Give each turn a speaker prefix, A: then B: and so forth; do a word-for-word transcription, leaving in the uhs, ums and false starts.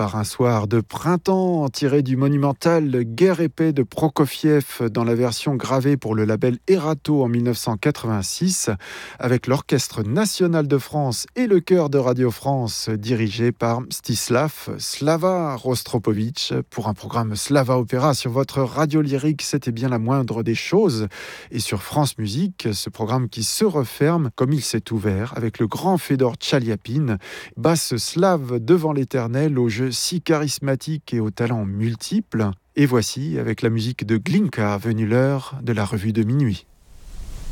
A: par un soir de printemps tiré du monumental Guerre épée de Prokofiev dans la version gravée pour le label Erato en mille neuf cent quatre-vingt-six avec l'Orchestre national de France et le chœur de Radio France dirigé par Mstislav Slava Rostropovitch pour un programme Slava Opéra sur votre radio lyrique. C'était bien la moindre des choses. Et sur France Musique, ce programme qui se referme comme il s'est ouvert avec le grand Fedor Tchaliapine, basse slave devant l'éternel, au jeu si charismatique et aux talents multiples. Et voici, avec la musique de Glinka, venue l'heure de la revue de minuit.